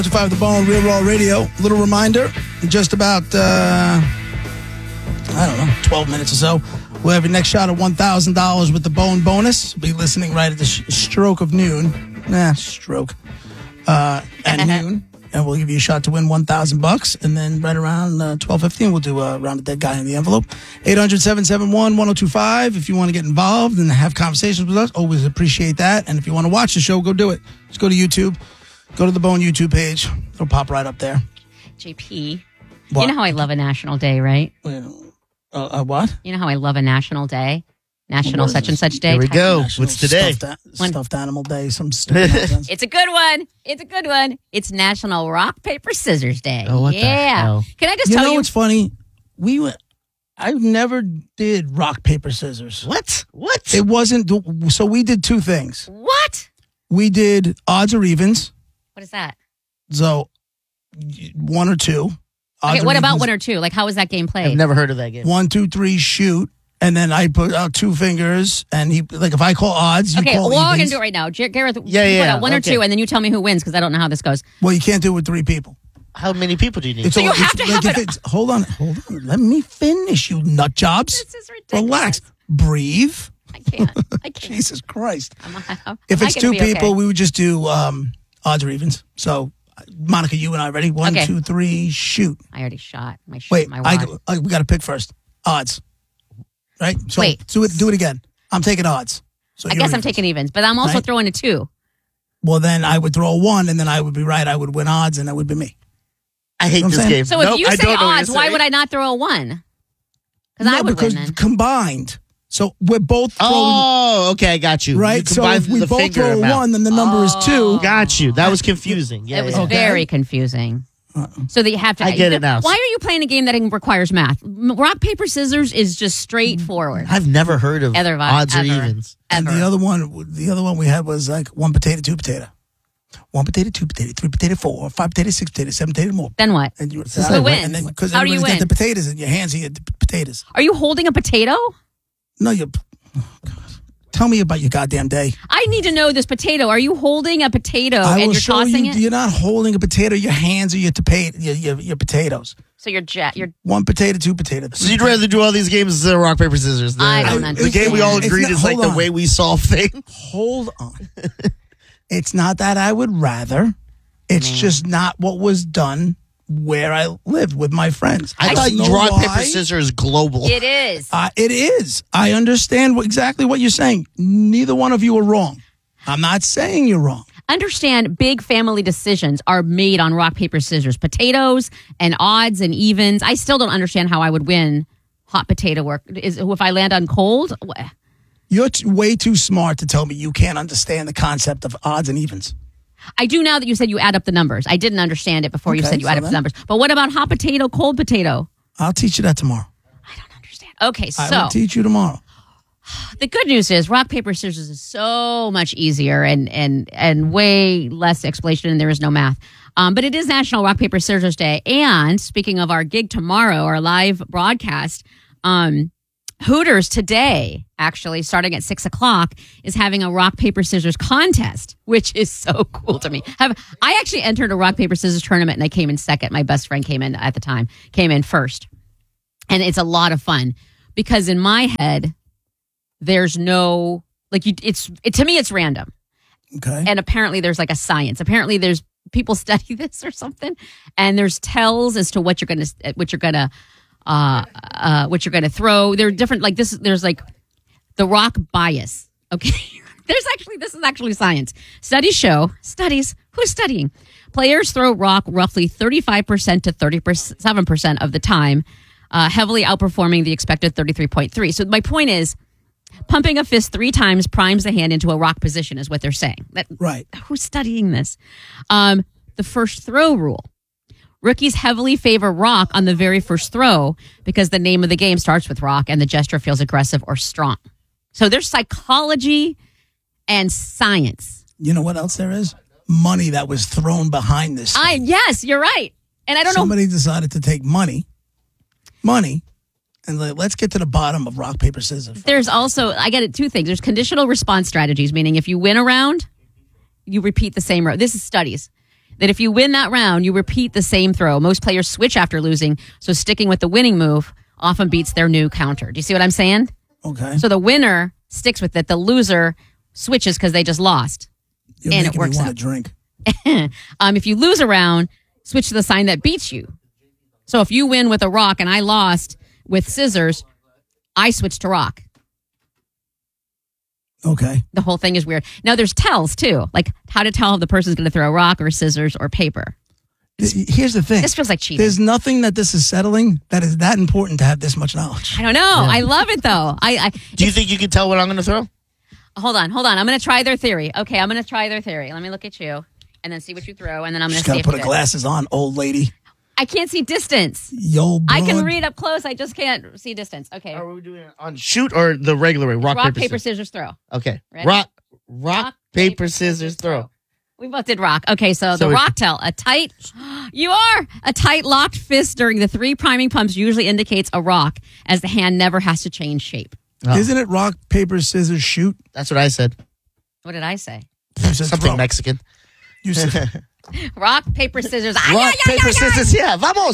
5 The Bone, Real Raw Radio. Little reminder, in just about, 12 minutes or so, we'll have your next shot of $1,000 with the Bone bonus. Be listening right at the stroke of noon. At noon. And we'll give you a shot to win $1,000. And then right around 12:15, we'll do a round of dead guy in the envelope. 800-771-1025. If you want to get involved and have conversations with us, always appreciate that. And if you want to watch the show, go do it. Just go to YouTube. Go to the Bone YouTube page. It'll pop right up there. JP, What? you know how I love a national day, right? What? You know how I love a national day? National What is such and this? such day. Here we go. National What's today? Stuffed animal day. Some stupid nonsense. It's a good one. It's a good one. It's National Rock, Paper, Scissors Day. Oh, what the hell? Can I just You tell know you? what's funny? I never did rock, paper, scissors. What? It wasn't. So we did two things. What? We did odds or evens. What is that? So, 1 or 2. Okay, what about 1 or 2? Like, how is that game played? I've never heard of that game. 1, 2, 3, shoot. And then I put out 2 fingers. And if I call odds, you Okay, call well, we're going to evens. do it right now. Gareth, Yeah, you put yeah, out 1 or okay. 2, and then you tell me who wins, because I don't know how this goes. Well, you can't do it with 3 people. How many people do you need? It's you have to have Hold on. Let me finish, you nut jobs. This is ridiculous. Relax. Breathe. I can't. Jesus Christ. I'm If not it's gonna 2 be people, okay. we would just do odds or evens. So, Monica, you and I ready? 1, Okay. 2, 3, shoot. I already shot my Wait, my wad. we got to pick first. Odds. Right? So Wait. Do it again. I'm taking odds. So I you're guess I'm evens. taking evens, but I'm also Right. throwing a 2. Well, then I would throw a 1, and then I would be right. I would win odds, and that would be me. I hate I'm this saying- game. So Nope, if you I say don't know what odds, you're why saying. would I not throw a 1? Because I would because win then. combined. So we're both throwing, Oh, okay, I got you. right? You So combine if we the both finger throw a amount. 1, then the number is 2. Got you. That was confusing. Yeah, It was yeah. Okay. very confusing. So that you have to. I get it now. Why are you playing a game that requires math? Rock, paper, scissors is just straightforward. I've never heard of Ever, odds or ever. evens. And Ever. the other one we had was like 1 potato, 2 potato. 1 potato, 2 potato, 3 potato, 4, 5 potato, 6 potato, 7 potato, more. Then what? And you Who wins? Because How do you everybody's got win? the potatoes in your hands. You get the potatoes. Are you holding a potato? No, you. Oh God. Tell me about your goddamn day. I need to know this potato. Are you holding a potato I and will you're show tossing you. it? You're not holding a potato. Your hands are your potatoes. So you're 1 potato, 2 potato. So you'd rather do all these games instead of rock, paper, scissors? I don't The understand. game we all It's agreed not- is like hold the on. way we solve things. Hold on. It's not that I would rather. It's just not what was done where I lived with my friends. I thought don't know rock, why. paper, scissors global. It is. It is. I understand exactly what you're saying. Neither one of you are wrong. I'm not saying you're wrong. Understand, big family decisions are made on rock, paper, scissors. Potatoes and odds and evens. I still don't understand how I would win hot potato work. If I land on cold? You're way too smart to tell me you can't understand the concept of odds and evens. I do now that you said you add up the numbers. I didn't understand it before you Okay, said you so add up the then- numbers. But what about hot potato, cold potato? I'll teach you that tomorrow. I don't understand. Okay, I so will teach you tomorrow. the good news is rock, paper, scissors is so much easier and way less explanation, and there is no math. But it is National Rock, Paper, Scissors Day. And speaking of our gig tomorrow, our live broadcast, Hooters today, actually starting at 6:00, is having a rock, paper, scissors contest, which is so cool to me. I actually entered a rock, paper, scissors tournament and I came in second. My best friend came in first. And it's a lot of fun because in my head, there's no, to me, it's random. Okay. And apparently there's like a science. Apparently there's people study this or something, and there's tells as to what you're gonna throw. There are different like this. There's like the rock bias. Okay, this is actually science. Studies. Who's studying? Players throw rock roughly 35% to 37% of the time, heavily outperforming the expected 33.3. So my point is, pumping a fist 3 times primes the hand into a rock position, is what they're saying. Right. Who's studying this? The first throw rule. Rookies heavily favor rock on the very first throw because the name of the game starts with rock and the gesture feels aggressive or strong. So there's psychology and science. You know what else there is? Money that was thrown behind this. Yes, you're right. And I don't know. Somebody decided to take money, and let's get to the bottom of rock, paper, scissors. There's also, I get it, 2 things. There's conditional response strategies, meaning if you win a round, you repeat the same round. This is studies. that if you win that round, you repeat the same throw. Most players switch after losing, so sticking with the winning move often beats their new counter. Do you see what I'm saying? Okay. So the winner sticks with it. The loser switches because they just lost. You're and making it works me want out. to drink. If you lose a round, switch to the sign that beats you. So if you win with a rock and I lost with scissors, I switch to rock. Okay. The whole thing is weird. Now there's tells too, like how to tell if the person's going to throw rock or scissors or paper. Here's the thing. This feels like cheating. There's nothing that this is settling that is that important to have this much knowledge. I don't know. I love it though. Do you think you can tell what I'm going to throw? Hold on. I'm going to try their theory. Okay, I'm going to try their theory. Let me look at you and then see what you throw, and then I'm going Just to see gotta if put you her did. glasses on, old lady. I can't see distance. Yo, broad. I can read up close. I just can't see distance. Okay. Are we doing it on shoot or the regular way? Rock, paper, scissors, throw. Okay. Ready? Rock, paper, scissors, throw. We both did rock. Okay, so So the we- rock tell, a tight locked fist during the 3 priming pumps usually indicates a rock, as the hand never has to change shape. Oh. Isn't it rock, paper, scissors, shoot? That's what I said. What did I say? You said Something throw. Mexican. You said Rock, paper, scissors. Rock, paper, scissors. Yeah, vamos.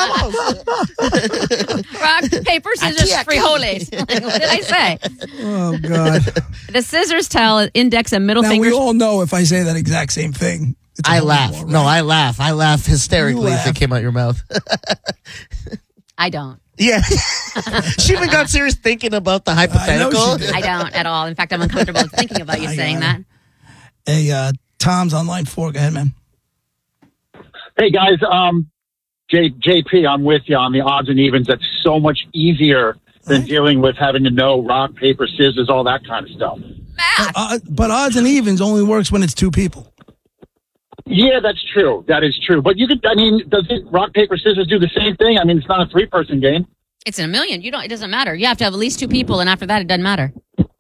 Rock, paper, scissors, Aquí. frijoles. What did I say? oh god. The scissors tell index and middle Now fingers. we all know if I say that exact same thing. it's a I whole laugh. war, No, right? I laugh. I laugh hysterically You if laugh. it came out your mouth. I don't. Yeah. She even got serious thinking about the hypothetical. she did. I don't at all. In fact, I'm uncomfortable thinking about you I saying got that. it. Hey, Tom's on line 4. Go ahead, man. Hey guys, JP, I'm with you on the odds and evens. That's so much easier than dealing with having to know rock, paper, scissors, all that kind of stuff. But odds and evens only works when it's 2 people. Yeah, that's true. That is true. But does it rock, paper, scissors do the same thing? I mean, it's not a 3-person game. It's in a million. It doesn't matter. You have to have at least 2 people, and after that, it doesn't matter.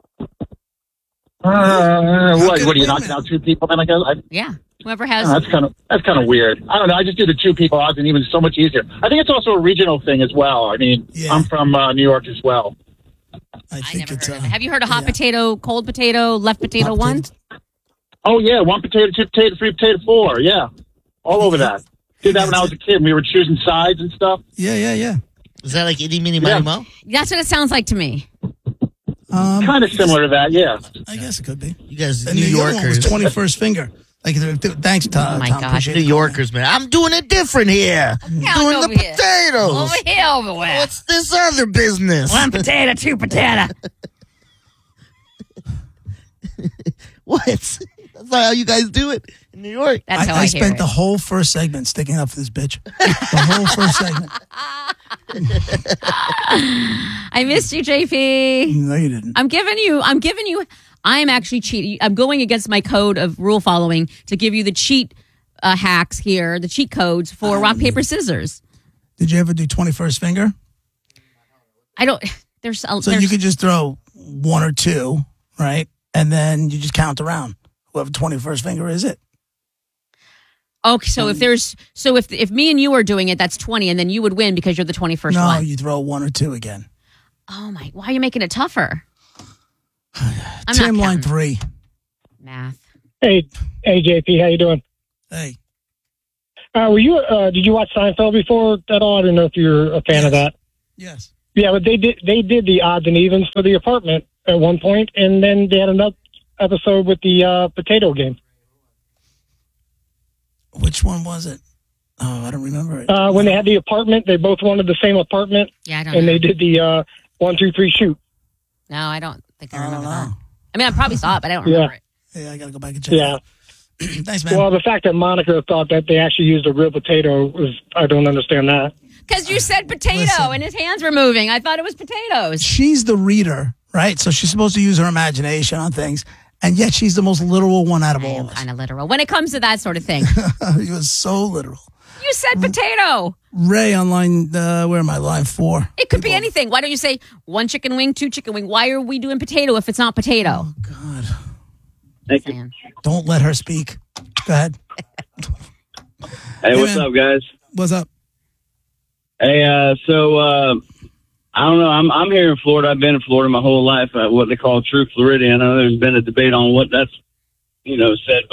What can are you it knocking win? out 2 people? Then I guess Yeah. Whoever has. that's kind of weird. I don't know. I just do the 2 people odds and evens so much easier. I think it's also a regional thing as well. I mean, Yeah. I'm from New York as well. I I think never it's heard of it. Have you heard of hot potato, cold potato, left potato hot one? potato. Oh yeah, 1 potato, 2 potato, 3 potato, 4. Yeah, all over that. Did that when I was a kid. We were choosing sides and stuff. Yeah. Is that like itty, meeny, Yeah. miny, mo? That's what it sounds like to me. Kind of similar to that. Yeah. I guess it could be. You guys, And New the other one was Yorkers. 21st finger. Like, thanks, Tom. Oh, my Tom, gosh. appreciate New it. Yorkers, man. I'm doing it different here. I'm Yeah, doing over the here. potatoes. Over here, over where? What's this other business? 1 potato, 2 potato. What? That's not how you guys do it in New York. That's how I, I hear spent it. the whole first segment sticking up for this bitch. The whole first segment. I missed you, JP. No, you didn't. I'm giving you, I am actually cheating. I'm going against my code of rule following to give you the cheat hacks here, the cheat codes for rock, paper, scissors. Did you ever do 21st finger? I don't, there's, So you could just throw 1 or 2, right? And then you just count around. Whoever 21st finger is it. okay, so if me and you are doing it, that's 20, and then you would win because you're the 21st No, one. you throw 1 or 2 again. Oh my, why are you making it tougher? I'm Tim, not line counting. 3. Math. Hey, JP, how you doing? Hey. Were you? Did you watch Seinfeld before at all? I don't know if you're a fan of that. Yes. Yeah, but they did the odds and evens for the apartment at one point, and then they had another episode with the potato game. Which one was it? Oh, I don't remember it. When they had the apartment, they both wanted the same apartment, Yeah, I don't and know. they did the 1, 2, 3 shoot. No, I don't think I I don't remember know. that. I mean, I probably saw it, but I don't Yeah. remember it. Yeah, I got to go back and check. Yeah. it. Thanks, man. Well, the fact that Monica thought that they actually used a real potato was, I don't understand that. Because you said potato Listen. and his hands were moving. I thought it was potatoes. She's the reader, right? So she's supposed to use her imagination on things. And yet she's the most literal one out of I all am of us. kind of literal. When it comes to that sort of thing, He was so literal. you said potato. Ray on line, where am I? Line 4. It could be anything. Why don't you say 1 chicken wing, 2 chicken wing? Why are we doing potato if it's not potato? God. Thank you. Man. Don't let her speak. Go ahead. Hey, what's man. up, guys? What's up? Hey, I don't know. I'm here in Florida. I've been in Florida my whole life. What they call true Floridian. I know there's been a debate on what that's, said, but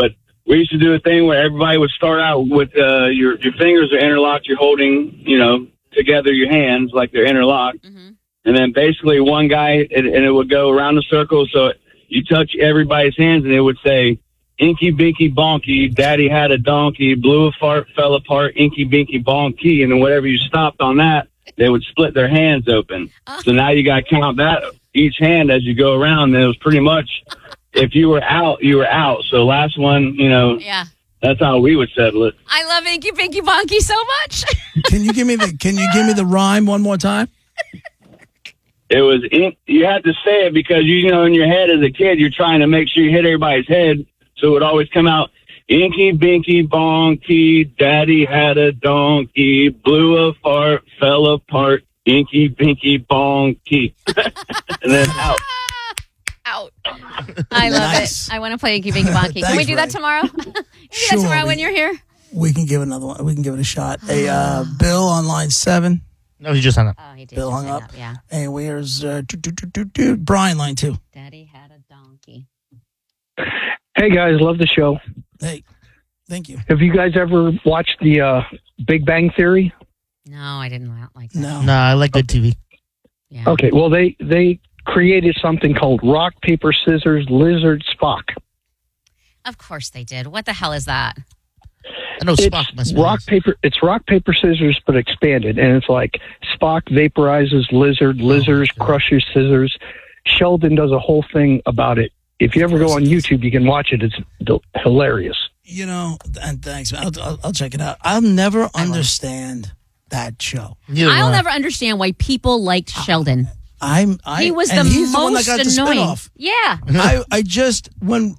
we used to do a thing where everybody would start out with your fingers are interlocked. You're holding, together your hands like they're interlocked. Mm-hmm. And then basically one guy, and it would go around the circle. So you touch everybody's hands and it would say, Inky Binky Bonky, Daddy had a donkey, blew a fart, fell apart, Inky Binky Bonky. And then whatever you stopped on that, they would split their hands open. So now you got to count that each hand as you go around. And it was pretty much, if you were out, you were out. So last one, Yeah. that's how we would settle it. I love Inky Pinky Bonky so much. Can you give me the rhyme one more time? It was, you had to say it because, in your head as a kid, you're trying to make sure you hit everybody's head. So it would always come out, Inky Binky Bonky, Daddy had a donkey, blew a fart, fell apart, Inky Binky Bonky. And then out. Out. I love Nice. it. I want to play Inky Pinky Bonky. Can we Thanks, do that Ray. tomorrow? Can we do Sure, that tomorrow when we- you're here? We can give another one. We can give it a shot. Hey, Bill on line 7. No, he just hung up. Oh, he did. Bill just hung hang up. Yeah. Hey, where's Brian line 2? Daddy had a donkey. Hey guys, love the show. Hey, thank you. Have you guys ever watched the Big Bang Theory? No, I didn't like that. No. No, I like good TV. Yeah. Okay, well they created something called rock paper scissors lizard Spock. Of course they did. What the hell is that? I know Spock must It's be rock nice. paper. It's rock paper scissors, but expanded, and it's like Spock vaporizes lizard, lizards crushes scissors. Sheldon does a whole thing about it. If you ever go on YouTube, you can watch it. It's hilarious. And thanks, man. I'll check it out. I'll never understand that show. Neither I'll one. never understand why people liked Sheldon. He He was and the he's the one that most got the annoying. spinoff. Yeah. I just when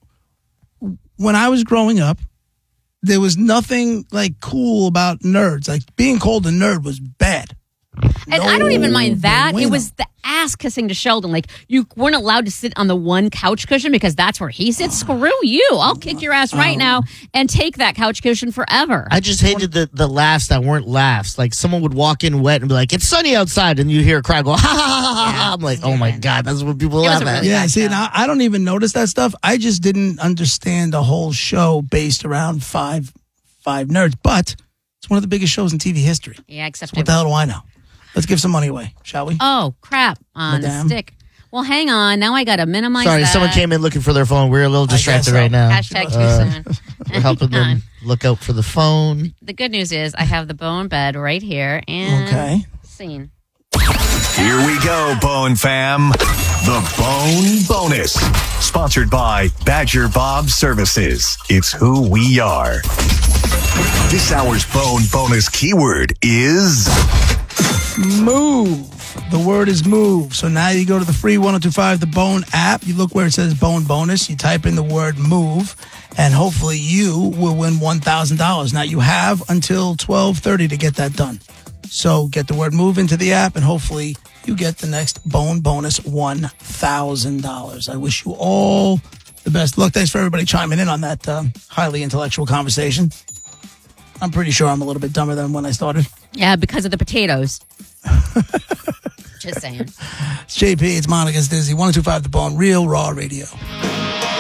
I was growing up, there was nothing like cool about nerds. Like being called a nerd was bad. And I don't even mind that. It bueno. was the ass kissing to Sheldon. Like, you weren't allowed to sit on the one couch cushion because that's where he sits. Screw you. I'll kick your ass right now and take that couch cushion forever. I just hated the laughs that weren't laughs. Like someone would walk in wet and be like, "It's sunny outside," and you hear a crowd go, "Ha ha ha ha!" Yeah, I'm like, "Oh my stupid. god, that's what people It was laugh a at." really Yeah, bad see, show. now I don't even notice that stuff. I just didn't understand the whole show based around five nerds. But it's one of the biggest shows in TV history. Yeah, except What the hell do I know? Let's give some money away, shall we? Oh, crap. On Madame. the stick. Well, hang on. Now I got to minimize Sorry, that. someone came in looking for their phone. We're a little distracted so. right now. Hashtag too soon. We're helping Hang on. them look out for the phone. The good news is I have the bone bed right here and Okay. scene. Here we go, Bone Fam. The Bone Bonus. Sponsored by Badger Bob Services. It's who we are. This hour's Bone Bonus keyword is Move. The word is move. So now you go to the free 1025 The Bone app. You look where it says Bone Bonus. You type in the word move, and hopefully you will win $1,000. Now you have until 12:30 to get that done. So get the word move into the app, and hopefully you get the next Bone Bonus $1,000. I wish you all the best luck. Thanks for everybody chiming in on that highly intellectual conversation. I'm pretty sure I'm a little bit dumber than when I started. Yeah, because of the potatoes. Just saying. It's JP, it's Monica, it's Dizzy. 1025 The Bone, Real Raw Radio.